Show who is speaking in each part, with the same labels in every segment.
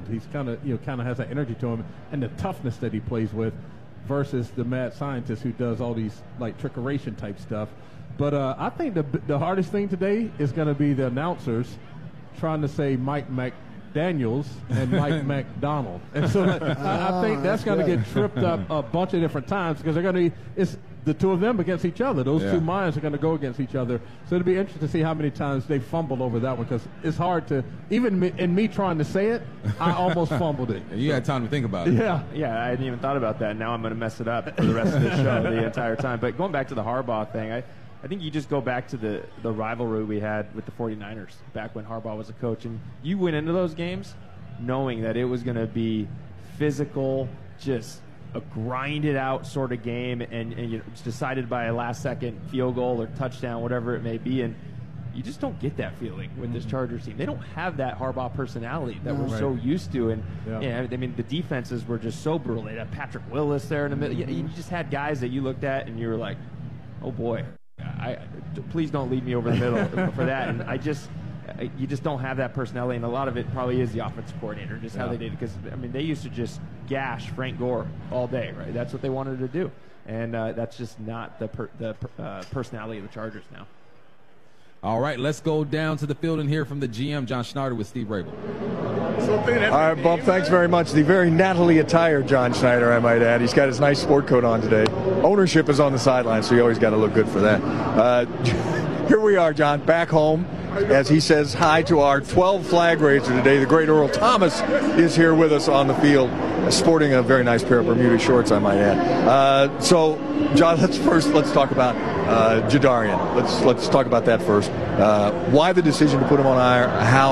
Speaker 1: around. He's kind of has that energy to him and the toughness that he plays with, versus the mad scientist who does all these like trickeration type stuff. But I think the hardest thing today is going to be the announcers trying to say Mike McDaniels and Mike McDonald, and so I think that's going to get tripped up a bunch of different times, because they're going to it's the two of them against each other. Those two minds are going to go against each other. So it'll be interesting to see how many times they fumbled over that one, because it's hard to, even me trying to say it, I almost fumbled it.
Speaker 2: You had time to think about it.
Speaker 3: Yeah, I hadn't even thought about that. Now I'm going to mess it up for the rest of the show the entire time. But going back to the Harbaugh thing, I think you just go back to the rivalry we had with the 49ers back when Harbaugh was a coach. And you went into those games knowing that it was going to be physical, just a grinded-out sort of game, and it's decided by a last-second field goal or touchdown, whatever it may be. And you just don't get that feeling with this Chargers team. They don't have that Harbaugh personality that we're so used to. And I mean, the defenses were just so brutal. They had Patrick Willis there in the middle. You just had guys that you looked at and you were like, oh boy, please don't lead me over the middle for that. And you just don't have that personality, and a lot of it probably is the offensive coordinator, just how they did it. Because I mean, they used to just gash Frank Gore all day, right? That's what they wanted to do, and that's just not the personality of the Chargers now.
Speaker 2: All right, let's go down to the field and hear from the GM, John Schneider, with Steve Rabel.
Speaker 4: All right, Bump, thanks very much. The very nattily attired John Schneider, I might add. He's got his nice sport coat on today. Ownership is on the sideline, so you always got to look good for that. Here we are, John, back home. As he says hi to our 12 flag raiser today, the great Earl Thomas is here with us on the field, sporting a very nice pair of Bermuda shorts, I might add. So, John, let's talk about Jadarian. Let's talk about that first. Why the decision to put him on IR?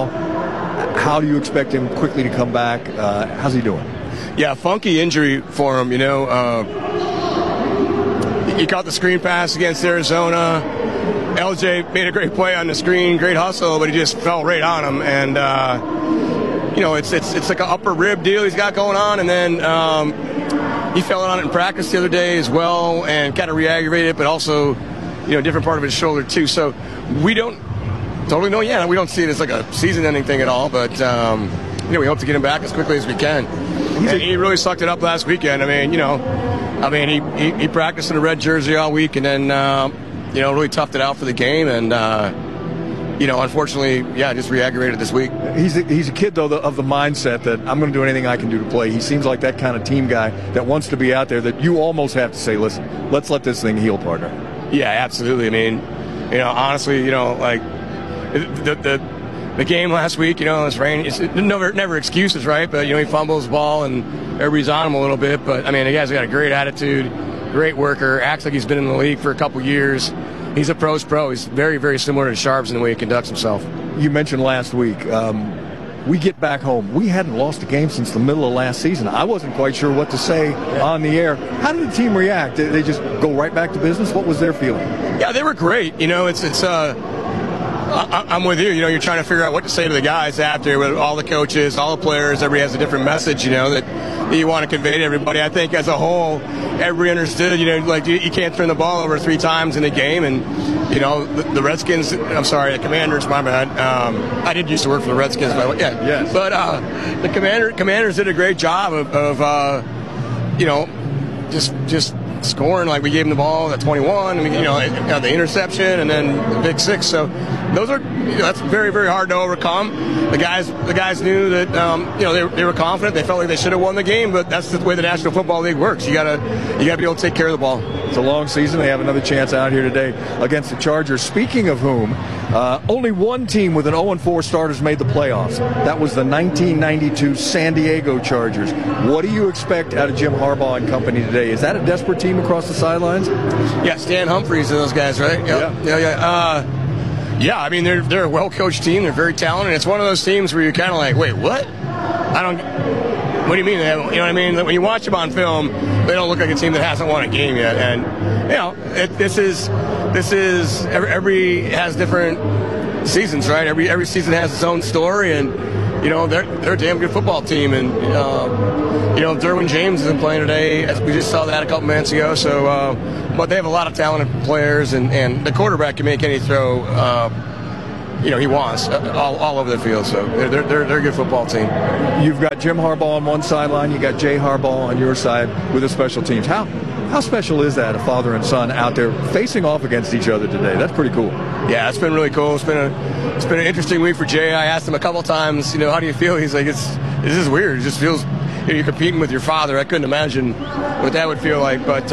Speaker 4: How do you expect him quickly to come back? How's he doing?
Speaker 5: Yeah, funky injury for him. He caught the screen pass against Arizona. LJ made a great play on the screen, great hustle, but he just fell right on him. And it's like an upper rib deal he's got going on, and then he fell on it in practice the other day as well, and kind of re-aggravated, but also different part of his shoulder too. So we don't totally know yet. We don't see it as like a season-ending thing at all, but we hope to get him back as quickly as we can. And he really sucked it up last weekend. He practiced in a red jersey all week, and then really toughed it out for the game, and unfortunately, just re-aggravated this week.
Speaker 4: He's a kid, though, of the mindset that I'm going to do anything I can do to play. He seems like that kind of team guy that wants to be out there, that you almost have to say, listen, let's let this thing heal, partner.
Speaker 5: Yeah, absolutely. I mean, honestly, like the game last week, it's rain. It's never excuses, right? But he fumbles the ball and everybody's on him a little bit. But I mean, the guy's got a great attitude, great worker, acts like he's been in the league for a couple years. He's a pro's pro. He's very, very similar to Sharps in the way he conducts himself.
Speaker 4: You mentioned last week, we get back home. We hadn't lost a game since the middle of last season. I wasn't quite sure what to say on the air. How did the team react? Did they just go right back to business? What was their feeling?
Speaker 5: Yeah, they were great. I'm with you. You're trying to figure out what to say to the guys after, with all the coaches, all the players. Everybody has a different message, that you want to convey to everybody. I think as a whole, everybody understood, you can't turn the ball over 3 times in a game. And, the Redskins, the Commanders, my bad. I did used to work for the Redskins, but
Speaker 4: Yes.
Speaker 5: But the Commanders did a great job of just scoring. Like, we gave them the ball at 21, and the interception, and then the big 6. So that's very, very hard to overcome. The guys knew that they were confident. They felt like they should have won the game, but that's the way the National Football League works. You gotta be able to take care of the ball.
Speaker 4: It's a long season. They have another chance out here today against the Chargers. Speaking of whom, only one team with an 0-4 starters made the playoffs. That was the 1992 San Diego Chargers. What do you expect out of Jim Harbaugh and company today? Is that a desperate team across the sidelines?
Speaker 5: Yeah, Stan Humphries and those guys, right? Yeah. I mean, they're a well-coached team. They're very talented. It's one of those teams where you're kind of like, wait, what? What do you mean? You know what I mean? When you watch them on film, they don't look like a team that hasn't won a game yet. And this is every has different seasons, right? Every season has its own story, and they're a damn good football team. And Derwin James isn't playing today, as we just saw that a couple minutes ago. So, but they have a lot of talented players, and the quarterback can make any throw. he wants all over the field. So they're a good football team.
Speaker 4: You've got Jim Harbaugh on one sideline. You got Jay Harbaugh on your side with the special teams. How special is that, a father and son out there facing off against each other today? That's pretty cool.
Speaker 5: Yeah, it's been really cool. It's been an interesting week for Jay. I asked him a couple times, how do you feel? He's like, it's just weird. It just feels you're competing with your father. I couldn't imagine what that would feel like. But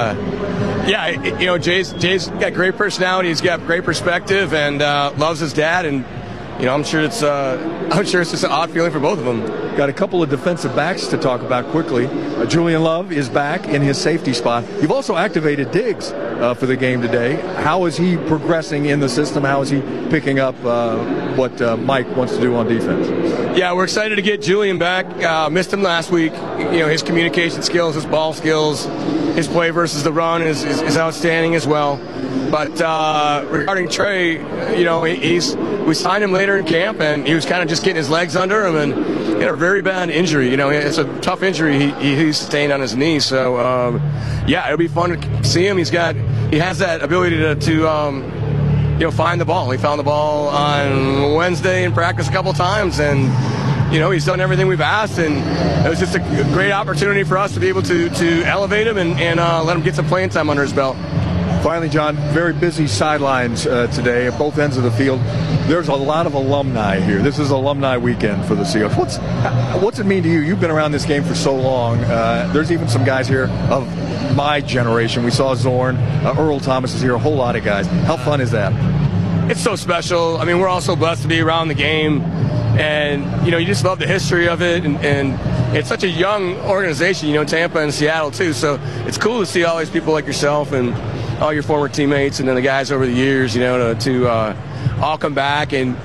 Speaker 5: Jay's got great personality. He's got great perspective and loves his dad. And I'm sure it's just an odd feeling for both of them.
Speaker 4: Got a couple of defensive backs to talk about quickly. Julian Love is back in his safety spot. You've also activated Diggs for the game today. How is he progressing in the system? How is he picking up what Mike wants to do on defense?
Speaker 5: Yeah, we're excited to get Julian back. Missed him last week. His communication skills, his ball skills, his play versus the run is outstanding as well. But regarding Trey, we signed him later in camp, and he was kind of just getting his legs under him, and he had a very bad injury. It's a tough injury he sustained on his knee. So, it'll be fun to see him. He has that ability to find the ball. He found the ball on Wednesday in practice a couple times, and he's done everything we've asked, and it was just a great opportunity for us to be able to elevate him and let him get some playing time under his belt.
Speaker 4: Finally, John, very busy sidelines today at both ends of the field. There's a lot of alumni here. This is alumni weekend for the Seahawks. What's it mean to you? You've been around this game for so long. There's even some guys here of my generation. We saw Zorn. Earl Thomas is here, a whole lot of guys. How fun is that?
Speaker 5: It's so special. I mean, we're all so blessed to be around the game. And, you just love the history of it. And it's such a young organization, Tampa and Seattle, too. So it's cool to see all these people like yourself and all your former teammates and then the guys over the years, to all come back. And,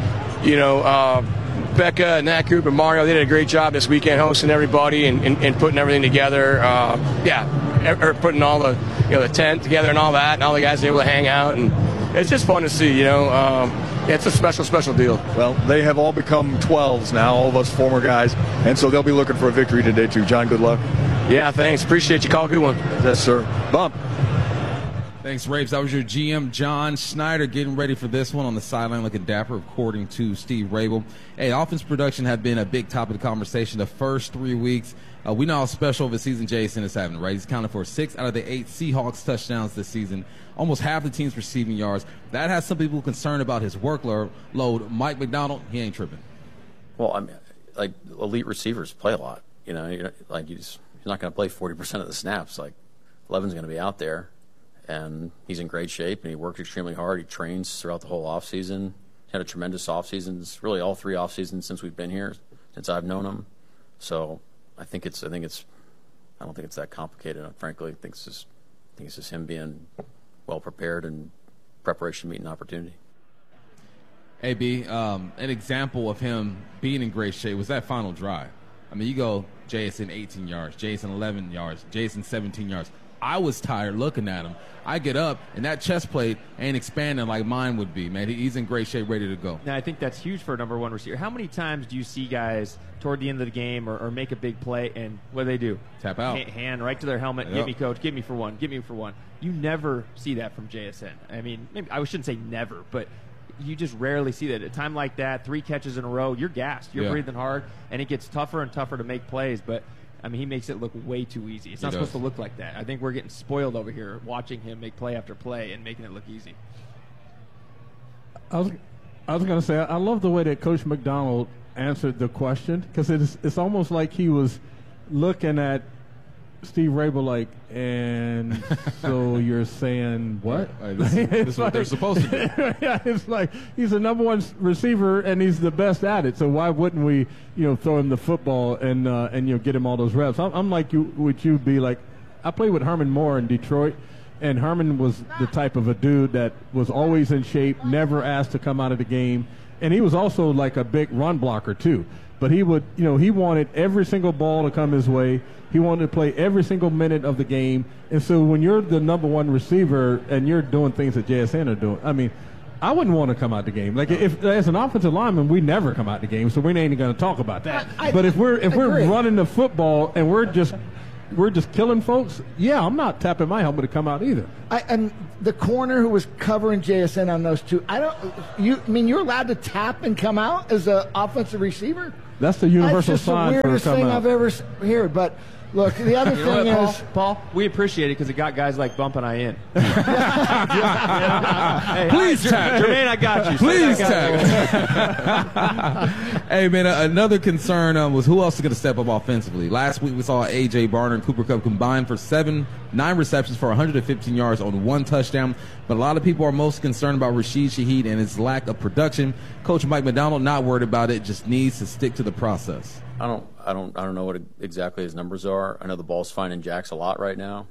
Speaker 5: Becca and that group and Mario, they did a great job this weekend hosting everybody and putting everything together. Putting all the, the tent together and all that, and all the guys able to hang out. And it's just fun to see, it's a special, special deal.
Speaker 4: Well, they have all become 12s now, all of us former guys, and so they'll be looking for a victory today, too. John, good luck.
Speaker 5: Yeah, thanks. Appreciate you. Call a good one.
Speaker 4: Yes, sir. Bump.
Speaker 2: Thanks, Rapes. That was your GM, John Schneider, getting ready for this one on the sideline, looking dapper, according to Steve Rabel. Hey, offense production had been a big topic of conversation the first 3 weeks. We know how special of a season Jason is having, right? He's accounted for 6 out of the 8 Seahawks touchdowns this season, almost half the team's receiving yards. That has some people concerned about his workload. Mike McDonald, he ain't tripping.
Speaker 6: Well, I mean, like, elite receivers play a lot. He's not going to play 40% of the snaps. Like, Levin's going to be out there. And he's in great shape, and he works extremely hard. He trains throughout the whole offseason. Had a tremendous offseason. Really all 3 offseasons since we've been here, since I've known him. So I don't think it's that complicated. Frankly, I think it's just him being well prepared and preparation meeting opportunity.
Speaker 2: AB, an example of him being in great shape was that final drive. I mean, you go Jason 18 yards, Jason 11 yards, Jason 17 yards. I was tired looking at him. I get up, and that chest plate ain't expanding like mine would be, man. He's in great shape, ready to go.
Speaker 3: Now, I think that's huge for a number 1 receiver. How many times do you see guys toward the end of the game or make a big play, and what do?
Speaker 2: Tap out.
Speaker 3: Hand right to their helmet. Yep. Get me, coach. Get me for one. Get me for one. You never see that from JSN. I mean, maybe I shouldn't say never, but you just rarely see that. At a time like that, 3 catches in a row, you're gassed. You're breathing hard, and it gets tougher and tougher to make plays, but I mean, he makes it look way too easy. It's not supposed to look like that. I think we're getting spoiled over here watching him make play after play and making it look easy.
Speaker 1: I was going to say, I love the way that Coach McDonald answered the question, because it's almost like he was looking at Steve Rabel like, and so you're saying what?
Speaker 2: This is what they're supposed to do.
Speaker 1: Yeah, it's like he's the number 1 receiver and he's the best at it. So why wouldn't we, throw him the football and get him all those reps? I'm like you. Would you be like? I played with Herman Moore in Detroit, and Herman was the type of a dude that was always in shape, never asked to come out of the game, and he was also like a big run blocker too. But he would, he wanted every single ball to come his way. He wanted to play every single minute of the game. And so when you're the number 1 receiver and you're doing things that JSN are doing, I mean, I wouldn't want to come out the game. Like, if as an offensive lineman, we never come out the game, so we ain't going to talk about that. But if we're running the football and we're just we're just killing folks, yeah, I'm not tapping my helmet to come out either.
Speaker 7: And the corner who was covering JSN on those two, you're allowed to tap and come out as an offensive receiver?
Speaker 1: That's the universal
Speaker 7: That's just
Speaker 1: sign
Speaker 7: the
Speaker 1: for
Speaker 7: weirdest
Speaker 1: come
Speaker 7: thing
Speaker 1: out.
Speaker 7: I've ever heard. But look, the other
Speaker 3: You know
Speaker 7: thing
Speaker 3: what,
Speaker 7: is,
Speaker 3: Paul, we appreciate it because it got guys like Bump and I in. Hey,
Speaker 2: Please tap.
Speaker 3: Jermaine, I got you.
Speaker 2: Please
Speaker 3: I got
Speaker 2: tap. Hey, man, another concern was who else is going to step up offensively. Last week we saw A.J. Barner and Cooper Kupp combined for 9 receptions for 115 yards on 1 touchdown. But a lot of people are most concerned about Rashid Shaheed and his lack of production. Coach Mike McDonald not worried about it, just needs to stick to the process.
Speaker 6: I don't know what exactly his numbers are. I know the ball's finding Jax a lot right now.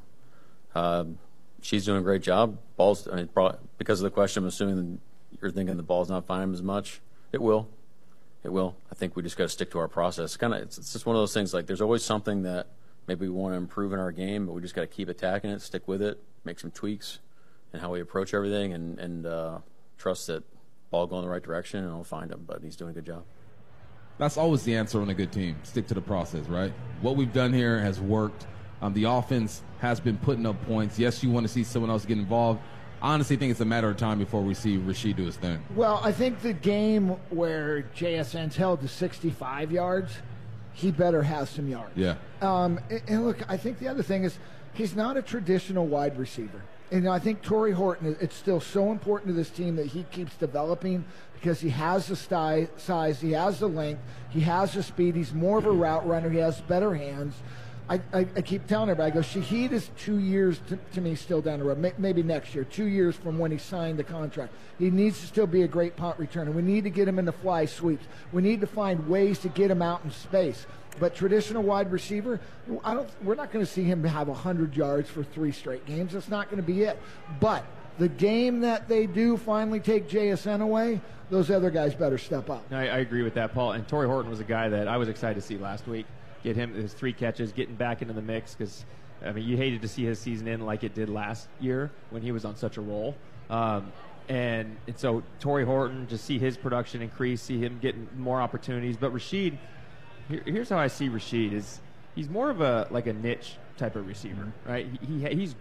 Speaker 6: She's doing a great job. Because of the question, I'm assuming you're thinking the ball's not finding him as much. It will. I think we just got to stick to our process. It's just one of those things. Like there's always something that maybe we want to improve in our game, but we just got to keep attacking it, stick with it, make some tweaks in how we approach everything, and trust that ball going in the right direction, and I'll find him. But he's doing a good job.
Speaker 2: That's always the answer on a good team. Stick to the process, right? What we've done here has worked. The offense has been putting up points. Yes, you want to see someone else get involved. I honestly think it's a matter of time before we see Rashid do his thing.
Speaker 7: well, I think the game where JSN's held to 65 yards, he better have some yards.
Speaker 2: Yeah.
Speaker 7: And look, I think the other thing is he's not a traditional wide receiver. And I think Torrey Horton, it's still so important to this team that he keeps developing because he has the size, he has the length, he has the speed, he's more of a route runner, he has better hands. I keep telling everybody, I go, Shaheed is 2 years to me still down the road, maybe next year, 2 years from when he signed the contract. He needs to still be a great punt returner. We need to get him in the fly sweeps. We need to find ways to get him out in space. But traditional wide receiver, we're not going to see him have 100 yards for 3 straight games. That's not going to be it. But the game that they do finally take JSN away, those other guys better step up.
Speaker 3: I agree with that, Paul. And Torrey Horton was a guy that I was excited to see last week. Get him his 3 catches, getting back into the mix because, you hated to see his season end like it did last year when he was on such a roll. And so Torrey Horton, just see his production increase, see him getting more opportunities. But Rashid, here's how I see Rashid is he's more of a niche type of receiver, right? He's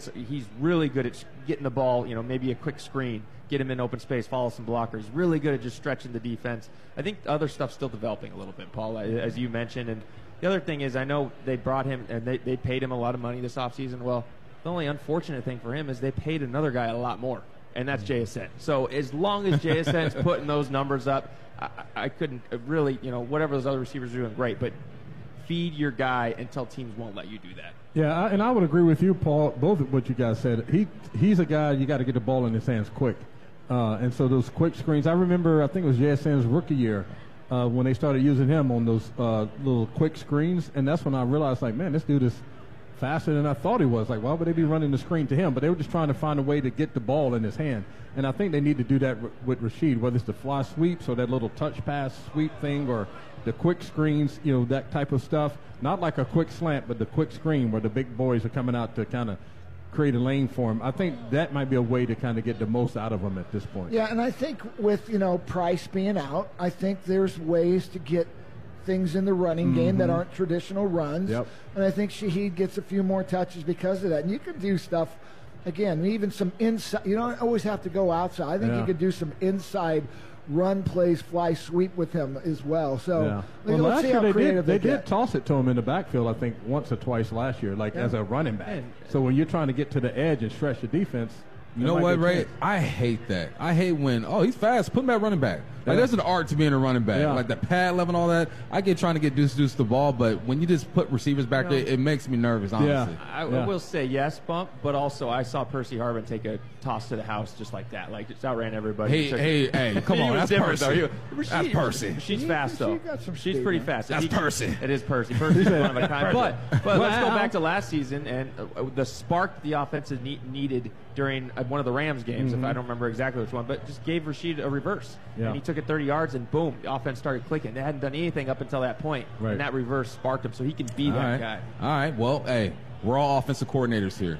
Speaker 3: really good at getting the ball, maybe a quick screen, get him in open space, follow some blockers. Really good at just stretching the defense. I think other stuff's still developing a little bit, Paul, as you mentioned. And the other thing is I know they brought him and they paid him a lot of money this offseason. Well, the only unfortunate thing for him is they paid another guy a lot more, and that's JSN. So as long as JSN's putting those numbers up, I couldn't really, whatever those other receivers are doing, great. But feed your guy until teams won't let you do that.
Speaker 1: Yeah, and I would agree with you, Paul, both of what you guys said. He's a guy you got to get the ball in his hands quick. And so those quick screens, I remember, I think it was JSN's rookie year when they started using him on those little quick screens. And that's when I realized, man, this dude is faster than I thought he was. Why would they be running the screen to him? But they were just trying to find a way to get the ball in his hand. And I think they need to do that with Rashid, whether it's the fly sweeps or that little touch pass sweep thing or the quick screens, that type of stuff. Not like a quick slant, but the quick screen where the big boys are coming out to kind of create a lane for him. I think that might be a way to kind of get the most out of him at this point.
Speaker 7: Yeah, and I think with, Price being out, I think there's ways to get things in the running game that aren't traditional runs.
Speaker 1: Yep.
Speaker 7: And I think Shaheed gets a few more touches because of that. And you can do stuff, again, even some inside. You don't always have to go outside. I think you could do some inside run plays, fly sweep with him as well. So
Speaker 1: well,
Speaker 7: let's
Speaker 1: last
Speaker 7: see
Speaker 1: year
Speaker 7: how creative
Speaker 1: they
Speaker 7: they
Speaker 1: did
Speaker 7: get.
Speaker 1: toss it to him in the backfield, I think, once or twice last year, as a running back. So when you're trying to get to the edge and stretch the defense,
Speaker 2: You know what, Ray? I hate that. I hate when, he's fast, put him at running back. There's an art to being a running back. Like the pad level and all that. I get trying to get deuce the ball, but when you just put receivers back there, it makes me nervous, honestly.
Speaker 3: I will say yes, Bump, but also I saw Percy Harvin take a toss to the house just like that. Just outran everybody.
Speaker 2: Hey, come on. That's Percy. That's Percy.
Speaker 3: She's fast, though. She's pretty fast.
Speaker 2: That's Percy.
Speaker 3: It is Percy. Percy's one of a kind. But let's go back to last season and the spark the offense needed during one of the Rams games, if I don't remember exactly which one, but just gave Rashid a reverse. And he took it 30 yards, and boom, the offense started clicking. They hadn't done anything up until that point, and that reverse sparked him, so he can be that guy.
Speaker 2: All right, well, hey, we're all offensive coordinators here.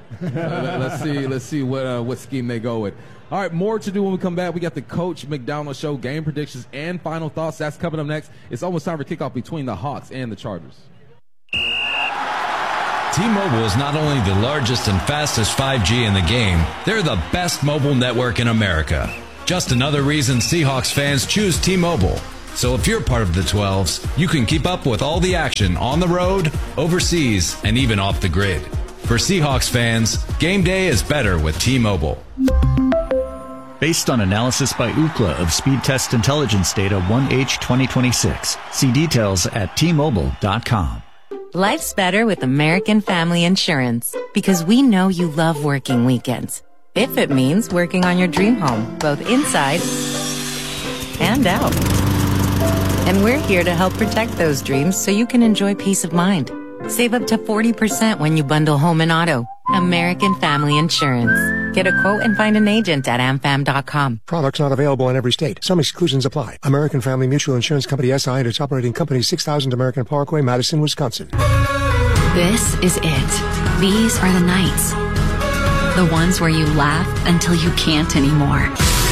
Speaker 2: Let's see what scheme they go with. All right, more to do when we come back. We got the Coach McDonald Show, game predictions, and final thoughts. That's coming up next. It's almost time for kickoff between the Hawks and the Chargers.
Speaker 8: T-Mobile is not only the largest and fastest 5G in the game, they're the best mobile network in America. Just another reason Seahawks fans choose T-Mobile. So if you're part of the 12s, you can keep up with all the action on the road, overseas, and even off the grid. For Seahawks fans, game day is better with T-Mobile.
Speaker 9: Based on analysis by Ookla of speed test intelligence data 1H 2026. See details at T-Mobile.com.
Speaker 10: Life's better with American Family Insurance because we know you love working weekends. If it means working on your dream home, both inside and out. And we're here to help protect those dreams so you can enjoy peace of mind. Save up to 40% when you bundle home and auto. American Family Insurance. Get a quote and find an agent at amfam.com.
Speaker 11: Products not available in every state. Some exclusions apply. American Family Mutual Insurance Company SI and its operating company 6000 American Parkway, Madison, Wisconsin.
Speaker 12: This is it. These are the nights. The ones where you laugh until you can't anymore.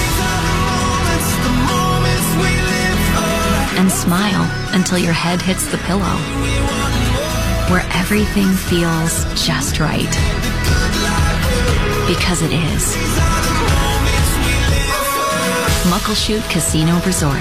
Speaker 12: And smile until your head hits the pillow. Where everything feels just right. Because it is. Muckleshoot Casino Resort.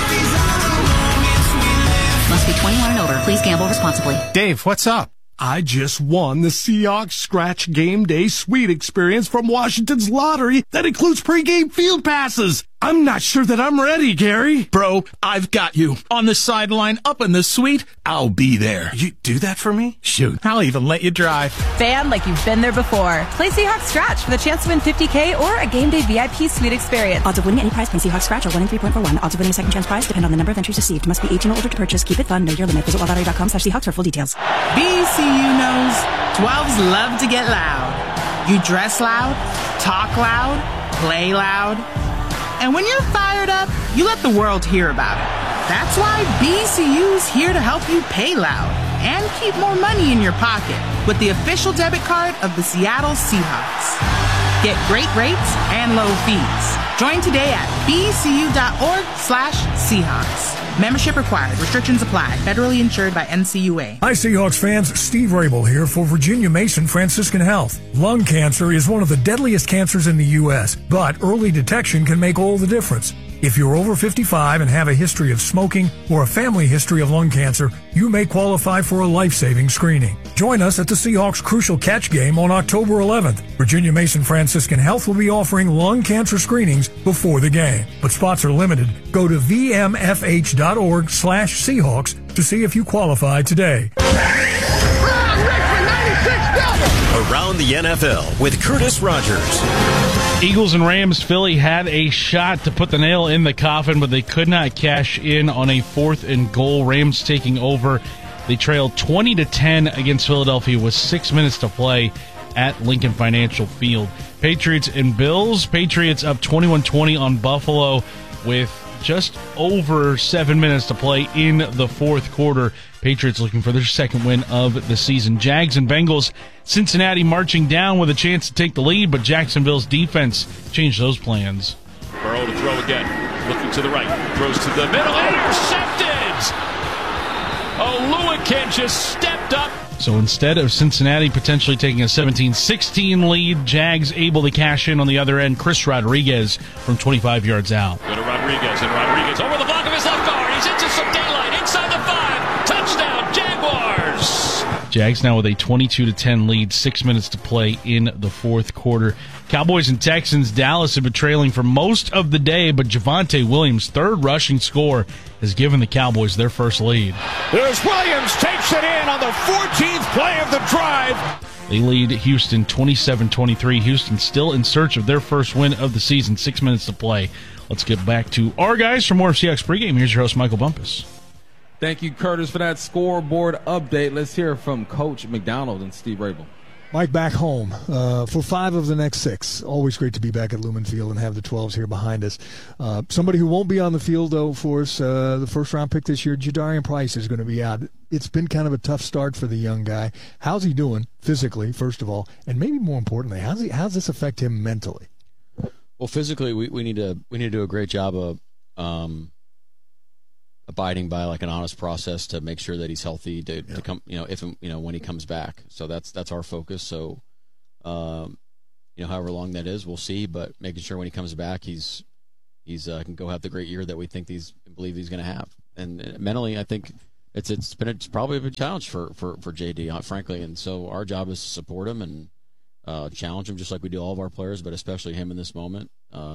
Speaker 12: Must be 21 and over. Please gamble responsibly.
Speaker 13: Dave, what's up? I just won the Seahawks Scratch Game Day Suite experience from Washington's lottery that includes pregame field passes. I'm not sure that I'm ready, Gary.
Speaker 14: Bro, I've got you. On the sideline, up in the suite, I'll be there.
Speaker 13: You do that for me?
Speaker 14: Shoot, I'll even let you drive.
Speaker 15: Fan like you've been there before. Play Seahawks Scratch for the chance to win $50K or a Game Day VIP Suite experience.
Speaker 16: Odds of winning any prize playing Seahawks Scratch are 1 in 3.41. Odds of winning a second chance prize depend on the number of entries received. Must be 18 or older to purchase. Keep it fun. Know your limit. Visit wildlottery.com/Seahawks for full details.
Speaker 17: BCU knows 12s love to get loud. You dress loud, talk loud, play loud. And when you're fired up, you let the world hear about it. That's why BCU's here to help you pay loud and keep more money in your pocket with the official debit card of the Seattle Seahawks. Get great rates and low fees. Join today at bcu.org/Seahawks. Membership required. Restrictions apply. Federally insured by NCUA.
Speaker 18: Hi, Seahawks fans. Steve Rabel here for Virginia Mason Franciscan Health. Lung cancer is one of the deadliest cancers in the U.S., but early detection can make all the difference. If you're over 55 and have a history of smoking or a family history of lung cancer, you may qualify for a life-saving screening. Join us at the Seahawks Crucial Catch Game on October 11th. Virginia Mason Franciscan Health will be offering lung cancer screenings before the game, but spots are limited. Go to vmfh.org/Seahawks to see if you qualify today.
Speaker 19: Around the NFL with Curtis Rogers.
Speaker 20: Eagles and Rams. Philly had a shot to put the nail in the coffin, but they could not cash in on a 4th and goal. Rams taking over. They trailed 20-10 against Philadelphia with 6 minutes to play at Lincoln Financial Field. Patriots and Bills. Patriots up 21-20 on Buffalo with just over 7 minutes to play in the fourth quarter. Patriots looking for their second win of the season. Jags and Bengals. Cincinnati marching down with a chance to take the lead, but Jacksonville's defense changed those plans.
Speaker 21: Burrow to throw again. Looking to the right. Throws to the middle. Intercepted! Oluwakin just stepped up.
Speaker 20: So instead of Cincinnati potentially taking a 17-16 lead, Jags able to cash in on the other end. Chris Rodriguez from 25 yards out.
Speaker 21: Go to Rodriguez, and Rodriguez over the block of his left guard. He's into some daylight inside the 5. Touchdown, Jaguars!
Speaker 20: Jags now with a 22-10 lead, 6 minutes to play in the fourth quarter. Cowboys and Texans. Dallas have been trailing for most of the day, but Javonte Williams' third rushing score has given the Cowboys their first lead.
Speaker 21: There's Williams, takes it in on the 14th play of the drive.
Speaker 20: They lead Houston 27-23. Houston still in search of their first win of the season. 6 minutes to play. Let's get back to our guys for more of Seahawks pregame. Here's your host, Michael Bumpus.
Speaker 2: Thank you, Curtis, for that scoreboard update. Let's hear from Coach McDonald and Steve Rabel.
Speaker 22: Mike, back home for 5 of the next 6. Always great to be back at Lumen Field and have the 12s here behind us. Somebody who won't be on the field, though, for us, the first-round pick this year, Jadarian Price, is going to be out. It's been kind of a tough start for the young guy. How's he doing physically, first of all, and maybe more importantly, how's this affect him mentally?
Speaker 23: Well, physically, we need to do a great job of
Speaker 6: abiding by like an honest process to make sure that he's healthy to come, when he comes back. So that's our focus. So, however long that is, we'll see. But making sure when he comes back, he's can go have the great year that we believe he's going to have. And mentally, I think it's probably a big challenge for JD, frankly. And so our job is to support him and challenge him just like we do all of our players, but especially him in this moment.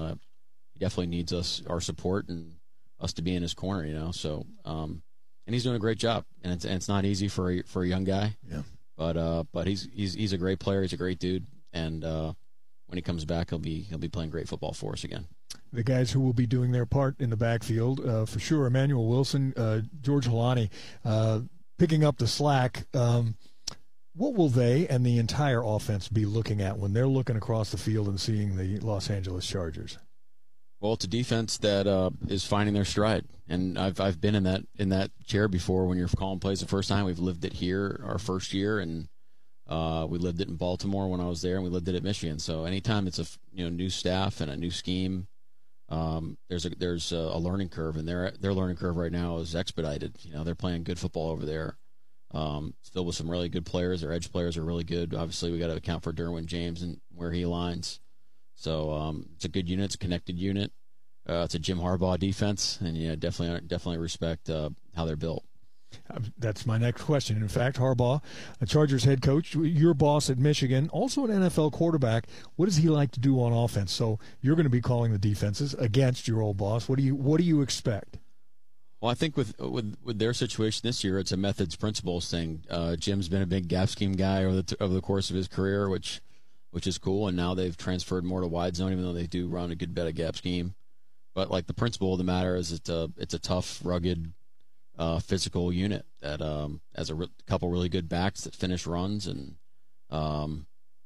Speaker 6: He definitely needs our support and us to be in his corner, So, and he's doing a great job, and it's not easy for a young guy.
Speaker 22: Yeah.
Speaker 6: But he's a great player. He's a great dude, and when he comes back, he'll be playing great football for us again.
Speaker 22: The guys who will be doing their part in the backfield, for sure, Emmanuel Wilson, George Holani, picking up the slack. What will they and the entire offense be looking at when they're looking across the field and seeing the Los Angeles Chargers?
Speaker 6: Well, it's a defense that is finding their stride, and I've been in that chair before. When you're calling plays the first time, we've lived it here our first year, and we lived it in Baltimore when I was there, and we lived it at Michigan. So anytime it's a new staff and a new scheme, there's a learning curve, and their learning curve right now is expedited. They're playing good football over there, still with some really good players. Their edge players are really good. Obviously, we got to account for Derwin James and where he aligns. So it's a good unit. It's a connected unit. It's a Jim Harbaugh defense, and definitely respect how they're built.
Speaker 22: That's my next question. In fact, Harbaugh, a Chargers head coach, your boss at Michigan, also an NFL quarterback. What does he like to do on offense? So you're going to be calling the defenses against your old boss. What do you expect?
Speaker 6: Well, I think with their situation this year, it's a methods principles thing. Jim's been a big gap scheme guy over the course of his career, which is cool, and now they've transferred more to wide zone, even though they do run a good bit of gap scheme. But like the principle of the matter is, it's a tough, rugged, physical unit that has a couple really good backs that finish runs, and and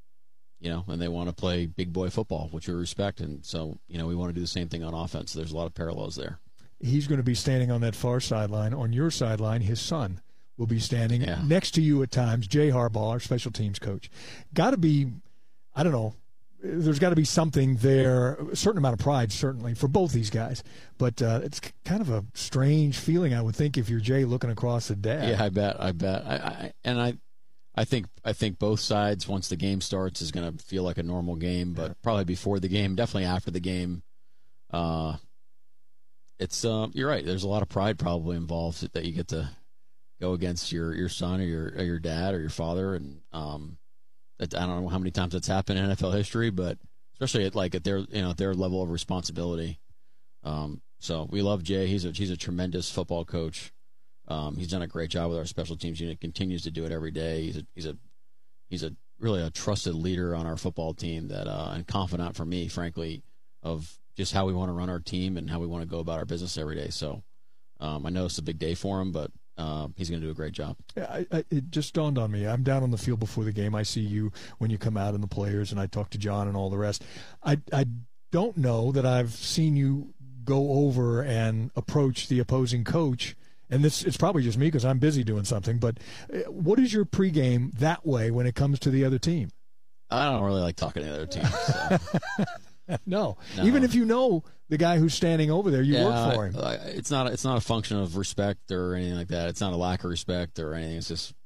Speaker 6: they want to play big boy football, which we respect, and so we want to do the same thing on offense. So there's a lot of parallels there.
Speaker 22: He's going to be standing on that far sideline. On your sideline, his son will be standing next to you at times. Jay Harbaugh, our special teams coach, got to be. I don't know. There's got to be something there, a certain amount of pride, certainly, for both these guys. But it's kind of a strange feeling, I would think, if you're Jay looking across at Dad.
Speaker 6: Yeah, I bet. I think both sides, once the game starts, is going to feel like a normal game. But probably before the game, definitely after the game, it's you're right. There's a lot of pride probably involved that you get to go against your son or your dad or your father, and I don't know how many times that's happened in NFL history, but especially at their level of responsibility. So we love Jay. He's a tremendous football coach. He's done a great job with our special teams unit. Continues to do it every day. He's a really a trusted leader on our football team that and confidant for me, frankly, of just how we want to run our team and how we want to go about our business every day. So I know it's a big day for him, but he's going to do a great job.
Speaker 22: Yeah, it just dawned on me. I'm down on the field before the game. I see you when you come out and the players, and I talk to John and all the rest. I don't know that I've seen you go over and approach the opposing coach, and it's probably just me because I'm busy doing something, but what is your pregame that way when it comes to the other team?
Speaker 6: I don't really like talking to the other team. So.
Speaker 22: No. Even if you know the guy who's standing over there, you work for him.
Speaker 6: It's not a function of respect or anything like that. It's not a lack of respect or anything. It's just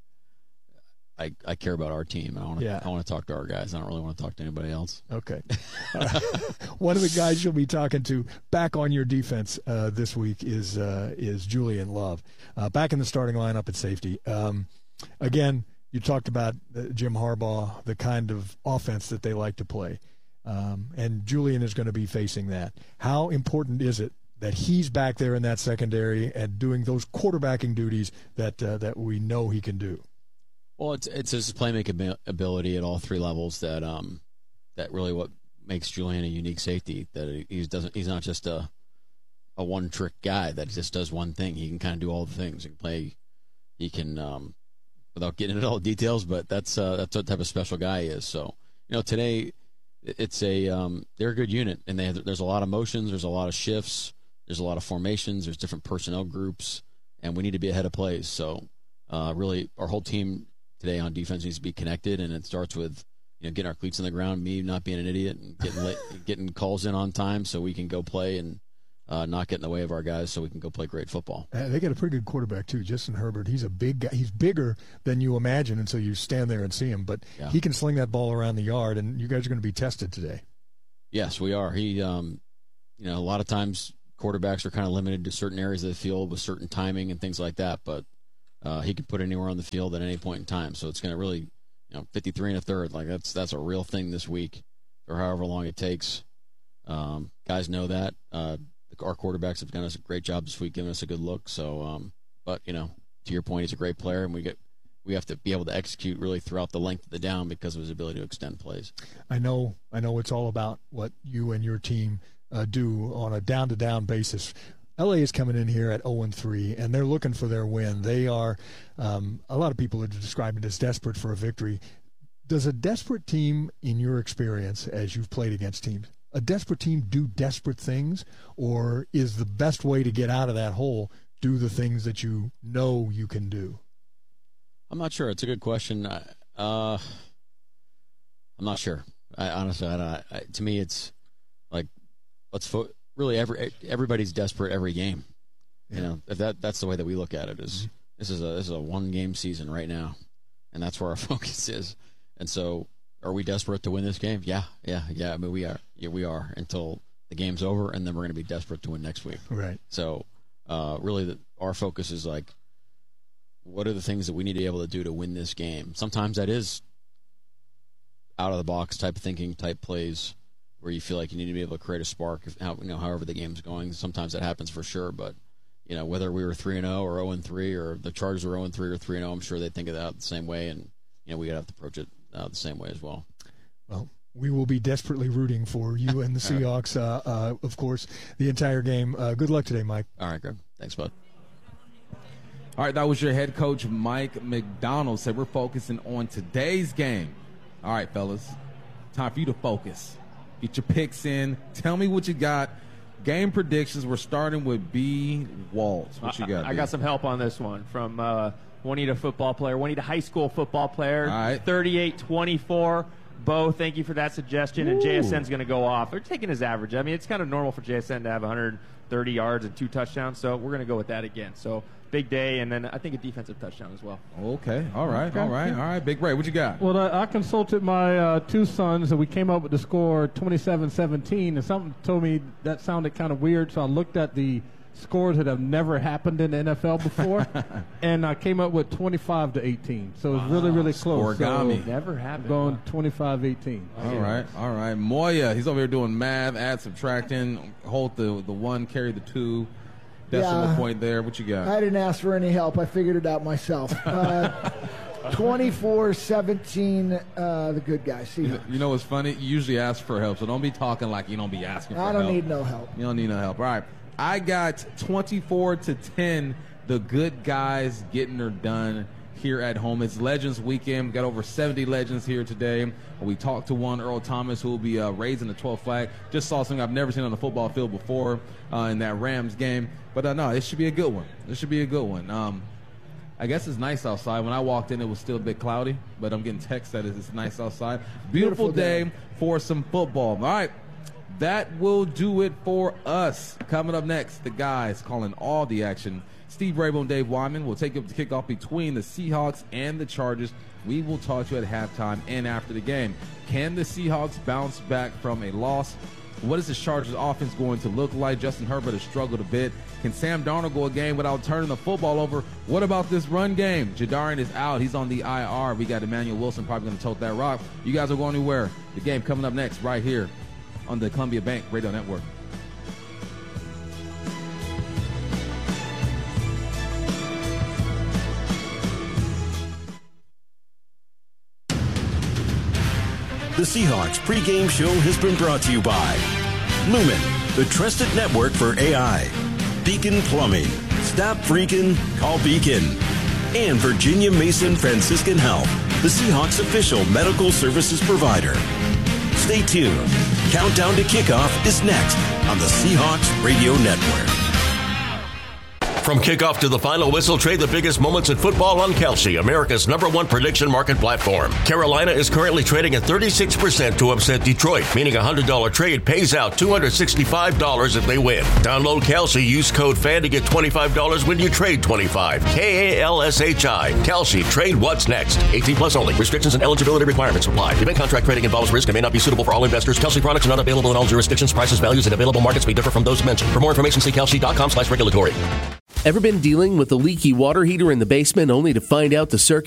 Speaker 6: I care about our team. I want to talk to our guys. I don't really want to talk to anybody else.
Speaker 22: Okay. One of the guys you'll be talking to back on your defense this week is Julian Love, back in the starting lineup at safety. Again, you talked about Jim Harbaugh, the kind of offense that they like to play. And Julian is going to be facing that. How important is it that he's back there in that secondary and doing those quarterbacking duties that we know he can do?
Speaker 6: Well, it's his playmaking ability at all three levels that really what makes Julian a unique safety. That he's not just a one trick guy that just does one thing. He can kind of do all the things. He can without getting into all the details, but that's what type of special guy he is. So today. It's they're a good unit, and there's a lot of motions, there's a lot of shifts, there's a lot of formations, there's different personnel groups, and we need to be ahead of plays. So really, our whole team today on defense needs to be connected, and it starts with getting our cleats on the ground, me not being an idiot, and getting calls in on time so we can go play and not get in the way of our guys so we can go play great football.
Speaker 22: They got a pretty good quarterback, too, Justin Herbert. He's a big guy. He's bigger than you imagine until you stand there and see him. But he can sling that ball around the yard, and you guys are going to be tested today.
Speaker 6: Yes, we are. He, a lot of times quarterbacks are kind of limited to certain areas of the field with certain timing and things like that. But he can put anywhere on the field at any point in time. So it's going to really, 53 1/3, like that's a real thing this week or however long it takes. Guys know that. Our quarterbacks have done us a great job this week, giving us a good look. So, but to your point, he's a great player, and we have to be able to execute really throughout the length of the down because of his ability to extend plays.
Speaker 22: I know it's all about what you and your team do on a down-to-down basis. LA is coming in here at 0-3, and they're looking for their win. They are. A lot of people are describing it as desperate for a victory. Does a desperate team, in your experience, as you've played against teams, a desperate team do desperate things, or is the best way to get out of that hole do the things that you know you can do?
Speaker 6: I'm not sure. It's a good question. I'm not sure. Honestly, to me, it's like really everybody's desperate every game.
Speaker 22: Yeah.
Speaker 6: If that's the way that we look at it. Is this is a one-game season right now, and that's where our focus is. And so, are we desperate to win this game? Yeah. I mean, we are. Yeah, we are until the game's over, and then we're going to be desperate to win next week.
Speaker 22: Right.
Speaker 6: So, really, our focus is like, what are the things that we need to be able to do to win this game? Sometimes that is out of the box type of thinking, type plays where you feel like you need to be able to create a spark. However the game's going. Sometimes that happens for sure, but whether we were 3-0 or 0-3 or the Chargers were 0-3 or 3-0, I'm sure they think of that the same way, and we gotta have to approach it the same way as well.
Speaker 22: Well, we will be desperately rooting for you and the Seahawks, of course, the entire game. Good luck today, Mike.
Speaker 6: All right, Greg. Thanks, bud.
Speaker 2: All right, that was your head coach, Mike McDonald. Said we're focusing on today's game. All right, fellas, time for you to focus. Get your picks in. Tell me what you got. Game predictions. We're starting with B. Waltz. What you got?
Speaker 3: I got some help on this one from Juanita football player, Juanita high school football player.
Speaker 2: All right.
Speaker 3: 38-24. Bo, thank you for that suggestion. And JSN's going to go off. They're taking his average. I mean, it's kind of normal for JSN to have 130 yards and 2 touchdowns, so we're going to go with that again. So big day, and then I think a defensive touchdown as well.
Speaker 2: Okay. All right. Big Ray, what you got?
Speaker 1: Well, I consulted my 2 sons, and we came up with the score 27-17, and something told me that sounded kind of weird, so I looked at the scores that have never happened in the NFL before, and I came up with 25-18. So it's really, really close.
Speaker 2: Origami.
Speaker 1: So
Speaker 3: never happened.
Speaker 1: Going 25-18.
Speaker 2: All right. Moya, he's over here doing math, add, subtracting, hold the 1, carry the 2. Decimal point there. What you got?
Speaker 7: I didn't ask for any help. I figured it out myself. 24-17, the good guys.
Speaker 2: You know what's funny? You usually ask for help, so don't be talking like you don't be asking for help.
Speaker 7: I don't need no help.
Speaker 2: You don't need no help. All right. I got 24-10, the good guys getting her done here at home. It's Legends Weekend. We got over 70 Legends here today. We talked to one, Earl Thomas, who will be raising the 12th flag. Just saw something I've never seen on the football field before in that Rams game. But no, it should be a good one. I guess it's nice outside. When I walked in, it was still a bit cloudy, but I'm getting text that it's nice outside. Beautiful day for some football. All right. That will do it for us. Coming up next, the guys calling all the action. Steve Rabel and Dave Wyman will take up the kickoff between the Seahawks and the Chargers. We will talk to you at halftime and after the game. Can the Seahawks bounce back from a loss? What is the Chargers offense going to look like? Justin Herbert has struggled a bit. Can Sam Darnold go a game without turning the football over? What about this run game? Jadarian is out. He's on the IR. We got Emmanuel Wilson probably going to tote that rock. You guys are going anywhere. The game coming up next right here on the Columbia Bank Radio Network.
Speaker 19: The Seahawks pregame show has been brought to you by Lumen, the trusted network for AI, Beacon Plumbing, Stop Freakin', Call Beacon, and Virginia Mason Franciscan Health, the Seahawks official medical services provider. Stay tuned. Countdown to Kickoff is next on the Seahawks Radio Network.
Speaker 4: From kickoff to the final whistle, trade the biggest moments in football on Kalshi, America's #1 prediction market platform. Carolina is currently trading at 36% to upset Detroit, meaning a $100 trade pays out $265 if they win. Download Kalshi, use code FAN to get $25 when you trade $25. KALSHI. Kalshi. Trade what's next. 18 plus only. Restrictions and eligibility requirements apply. Event contract trading involves risk and may not be suitable for all investors. Kalshi products are not available in all jurisdictions. Prices, values, and available markets may differ from those mentioned. For more information, see kalshi.com/regulatory.
Speaker 5: Ever been dealing with a leaky water heater in the basement only to find out the circuit